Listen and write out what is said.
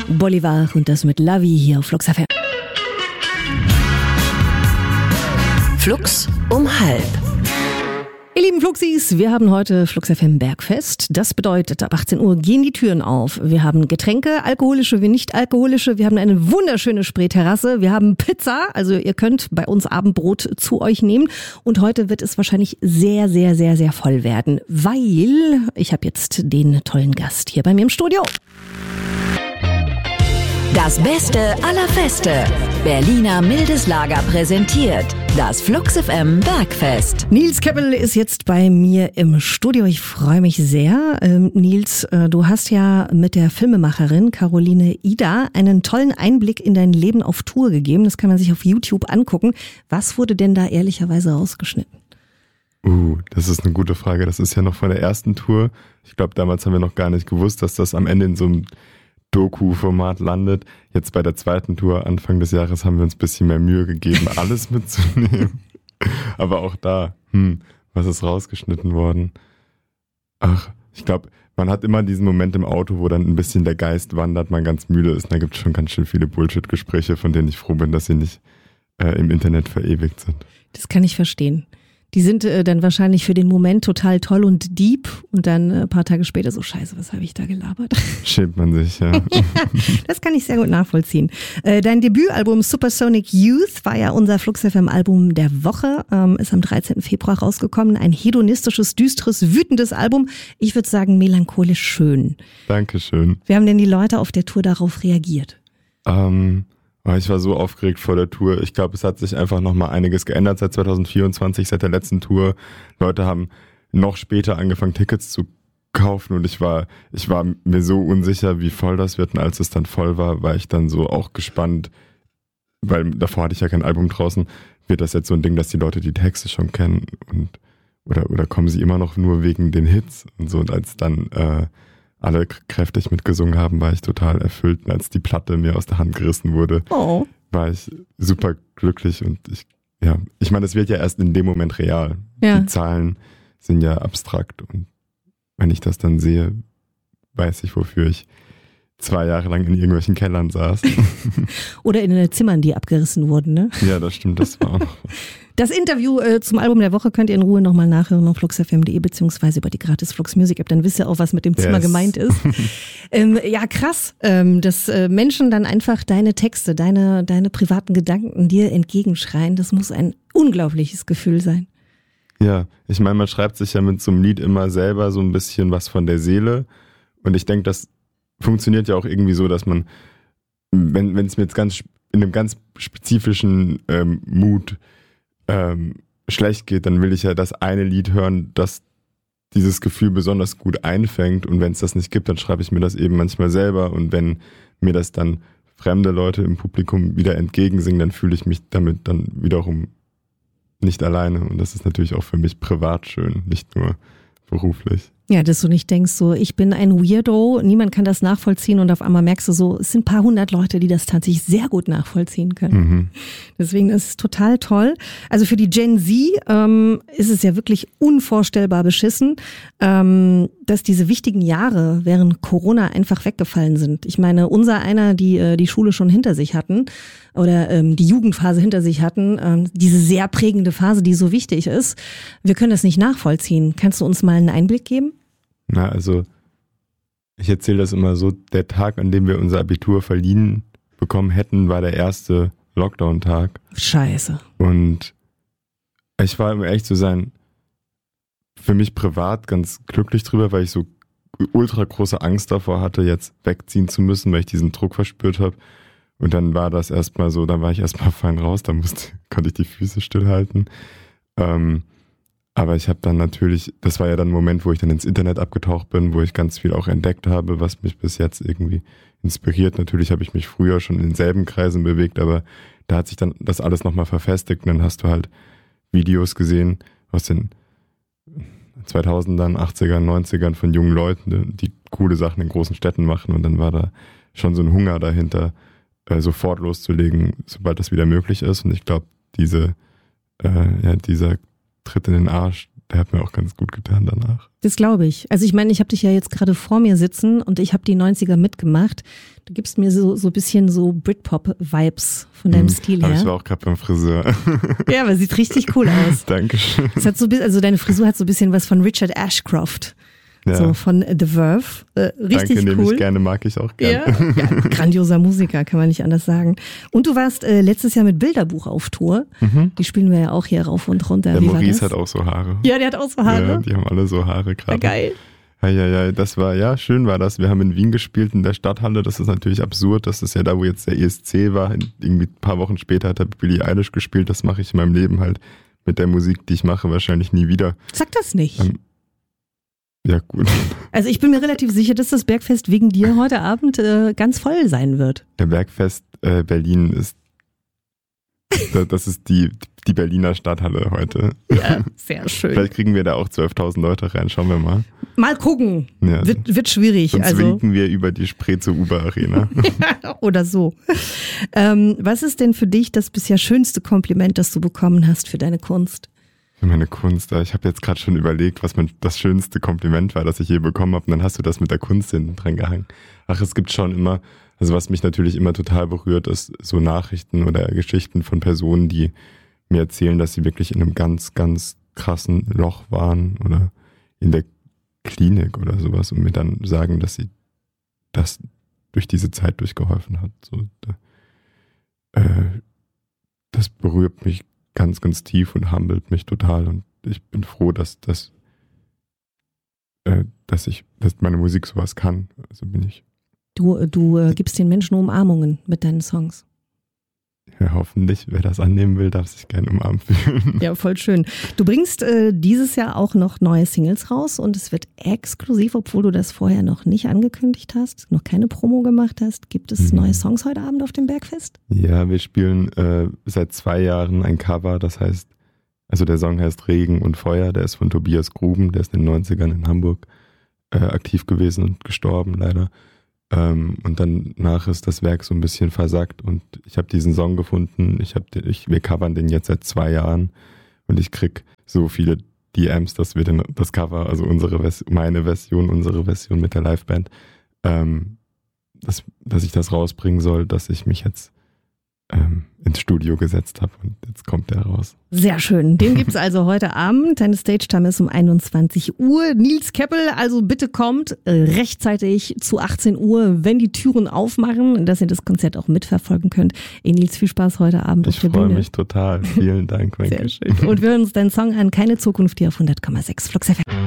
Bolivar und das mit La Vie hier auf Flux FM. Flux um 12:30. Ihr lieben Fluxis, wir haben heute Flux FM Bergfest. Das bedeutet, ab 18 Uhr gehen die Türen auf. Wir haben Getränke, alkoholische wie nicht alkoholische. Wir haben eine wunderschöne Spreeterrasse. Wir haben Pizza, also ihr könnt bei uns Abendbrot zu euch nehmen. Und heute wird es wahrscheinlich sehr, sehr, sehr, sehr voll werden, weil ich habe jetzt den tollen Gast hier bei mir im Studio. Das Beste aller Feste. Berliner Mildes Lager präsentiert das Flux FM Bergfest. Nils Keppel ist jetzt bei mir im Studio. Ich freue mich sehr. Nils, du hast ja mit der Filmemacherin Caroline Ida einen tollen Einblick in dein Leben auf Tour gegeben. Das kann man sich auf YouTube angucken. Was wurde denn da ehrlicherweise rausgeschnitten? Das ist eine gute Frage. Das ist ja noch von der ersten Tour. Ich glaube, damals haben wir noch gar nicht gewusst, dass das am Ende in so einem Doku-Format landet. Jetzt bei der zweiten Tour Anfang des Jahres haben wir uns ein bisschen mehr Mühe gegeben, alles mitzunehmen. Aber auch da, was ist rausgeschnitten worden? Ach, ich glaube, man hat immer diesen Moment im Auto, wo dann ein bisschen der Geist wandert, man ganz müde ist. Und da gibt es schon ganz schön viele Bullshit-Gespräche, von denen ich froh bin, dass sie nicht im Internet verewigt sind. Das kann ich verstehen. Die sind dann wahrscheinlich für den Moment total toll und deep und dann ein paar Tage später so, scheiße, was habe ich da gelabert? Schämt man sich, ja. Das kann ich sehr gut nachvollziehen. Dein Debütalbum Supersonic Youth war ja unser Flux FM Album der Woche, ist am 13. Februar rausgekommen. Ein hedonistisches, düsteres, wütendes Album. Ich würde sagen, melancholisch schön. Dankeschön. Wie haben denn die Leute auf der Tour darauf reagiert? Ich war so aufgeregt vor der Tour. Ich glaube, es hat sich einfach nochmal einiges geändert seit 2024, seit der letzten Tour. Leute haben noch später angefangen, Tickets zu kaufen und ich war mir so unsicher, wie voll das wird. Und als es dann voll war ich dann so auch gespannt, weil davor hatte ich ja kein Album draußen. Wird das jetzt so ein Ding, dass die Leute die Texte schon kennen oder kommen sie immer noch nur wegen den Hits und so. Und als dann alle kräftig mitgesungen haben, war ich total erfüllt. Und als die Platte mir aus der Hand gerissen wurde, war ich super glücklich. Und ich meine, das wird ja erst in dem Moment real. Ja. Die Zahlen sind ja abstrakt. Und wenn ich das dann sehe, weiß ich, wofür ich 2 Jahre lang in irgendwelchen Kellern saß. Oder in den Zimmern, die abgerissen wurden, ne? Ja, das stimmt, das war auch noch. Das Interview zum Album der Woche könnt ihr in Ruhe nochmal nachhören auf fluxfm.de beziehungsweise über die gratis Flux Music App, dann wisst ihr auch, was mit dem Zimmer gemeint ist. Ja, krass, dass Menschen dann einfach deine Texte, deine privaten Gedanken dir entgegenschreien, das muss ein unglaubliches Gefühl sein. Ja, ich meine, man schreibt sich ja mit so einem Lied immer selber so ein bisschen was von der Seele und ich denke, das funktioniert ja auch irgendwie so, dass man, wenn es mir jetzt in einem ganz spezifischen Mood schlecht geht, dann will ich ja das eine Lied hören, das dieses Gefühl besonders gut einfängt und wenn es das nicht gibt, dann schreibe ich mir das eben manchmal selber und wenn mir das dann fremde Leute im Publikum wieder entgegensingen, dann fühle ich mich damit dann wiederum nicht alleine und das ist natürlich auch für mich privat schön, nicht nur beruflich. Ja, dass du nicht denkst, so ich bin ein Weirdo, niemand kann das nachvollziehen und auf einmal merkst du so, es sind ein paar hundert Leute, die das tatsächlich sehr gut nachvollziehen können. Deswegen ist es total toll. Also für die Gen Z ist es ja wirklich unvorstellbar beschissen, dass diese wichtigen Jahre während Corona einfach weggefallen sind. Ich meine, die Schule schon hinter sich hatten oder die Jugendphase hinter sich hatten, diese sehr prägende Phase, die so wichtig ist, wir können das nicht nachvollziehen. Kannst du uns mal einen Einblick geben? Na, also ich erzähle das immer so, der Tag, an dem wir unser Abitur verliehen bekommen hätten, war der erste Lockdown-Tag. Scheiße. Und ich war, um ehrlich zu sein, für mich privat ganz glücklich drüber, weil ich so ultra große Angst davor hatte, jetzt wegziehen zu müssen, weil ich diesen Druck verspürt habe. Und dann war das erstmal so, dann war ich erstmal fein raus, dann konnte ich die Füße stillhalten. Aber ich habe dann natürlich, das war ja dann ein Moment, wo ich dann ins Internet abgetaucht bin, wo ich ganz viel auch entdeckt habe, was mich bis jetzt irgendwie inspiriert. Natürlich habe ich mich früher schon in denselben Kreisen bewegt, aber da hat sich dann das alles nochmal verfestigt und dann hast du halt Videos gesehen aus den 2000ern, 80ern, 90ern von jungen Leuten, die coole Sachen in großen Städten machen und dann war da schon so ein Hunger dahinter, sofort loszulegen, sobald das wieder möglich ist und ich glaube, dieser Tritt in den Arsch, der hat mir auch ganz gut getan danach. Das glaube ich. Also ich meine, ich habe dich ja jetzt gerade vor mir sitzen und ich habe die 90er mitgemacht. Du gibst mir so ein bisschen so Britpop-Vibes von deinem Stil her. Aber ich war auch gerade beim Friseur. Ja, aber sieht richtig cool aus. Dankeschön. Es hat also deine Frisur hat so ein bisschen was von Richard Ashcroft. Ja. So von The Verve. Richtig Danke, cool. Nehme ich gerne, mag ich auch gerne. Ja, grandioser Musiker, kann man nicht anders sagen. Und du warst letztes Jahr mit Bilderbuch auf Tour. Die spielen wir ja auch hier rauf und runter. Der Maurice hat auch so Haare. Ja, der hat auch so Haare. Ja, die haben alle so Haare gerade. Ja, geil. Ja, das war, ja, schön war das. Wir haben in Wien gespielt, in der Stadthalle. Das ist natürlich absurd. Das ist ja da, wo jetzt der ESC war. Irgendwie ein paar Wochen später hat er Billie Eilish gespielt. Das mache ich in meinem Leben halt mit der Musik, die ich mache, wahrscheinlich nie wieder. Sag das nicht. Ja, gut. Also ich bin mir relativ sicher, dass das Bergfest wegen dir heute Abend ganz voll sein wird. Der Bergfest Berlin ist, das ist die Berliner Stadthalle heute. Ja, sehr schön. Vielleicht kriegen wir da auch 12.000 Leute rein, schauen wir mal. Mal gucken. Ja, wird schwierig. Sonst winken wir über die Spree zur Uber Arena. Oder so. Was ist denn für dich das bisher schönste Kompliment, das du bekommen hast für deine Kunst? Für meine Kunst, ich habe jetzt gerade schon überlegt, was das schönste Kompliment war, das ich je bekommen habe. Und dann hast du das mit der Kunst hinten dran gehangen. Ach, es gibt schon immer, also was mich natürlich immer total berührt, ist so Nachrichten oder Geschichten von Personen, die mir erzählen, dass sie wirklich in einem ganz, ganz krassen Loch waren oder in der Klinik oder sowas und mir dann sagen, dass sie das durch diese Zeit durchgeholfen hat. So, das berührt mich ganz, ganz tief und humbelt mich total und ich bin froh, dass meine Musik sowas kann. Also bin ich. Du gibst den Menschen Umarmungen mit deinen Songs. Ja, hoffentlich. Wer das annehmen will, darf sich gerne umarmt fühlen. Ja, voll schön. Du bringst dieses Jahr auch noch neue Singles raus und es wird exklusiv, obwohl du das vorher noch nicht angekündigt hast, noch keine Promo gemacht hast. Gibt es neue Songs heute Abend auf dem Bergfest? Ja, wir spielen seit 2 Jahren ein Cover, das heißt, also der Song heißt Regen und Feuer, der ist von Tobias Gruben, der ist in den 90ern in Hamburg aktiv gewesen und gestorben leider. Und danach ist das Werk so ein bisschen versackt und ich habe diesen Song gefunden, wir covern den jetzt seit 2 Jahren und ich krieg so viele DMs, dass wir das Cover, also unsere Version mit der Liveband, dass ich das rausbringen soll, dass ich mich jetzt ins Studio gesetzt habe und jetzt kommt der raus. Sehr schön. Den gibt's also heute Abend. Deine Stage-Time ist um 21 Uhr. Nils Keppel, also bitte kommt rechtzeitig zu 18 Uhr, wenn die Türen aufmachen, dass ihr das Konzert auch mitverfolgen könnt. Nils, viel Spaß heute Abend auf der Bühne. Ich freue mich total. Vielen Dank. Sehr schön. Und wir hören uns deinen Song an, Keine Zukunft hier auf 100,6 Flux FM.